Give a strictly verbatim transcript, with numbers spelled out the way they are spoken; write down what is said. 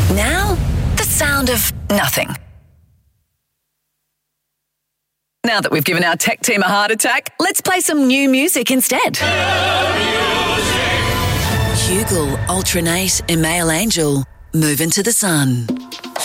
Now, the sound of nothing. Now that we've given our tech team a heart attack, let's play some new music instead. Hugel, Ultranate, Email Angel, Move Into the Sun.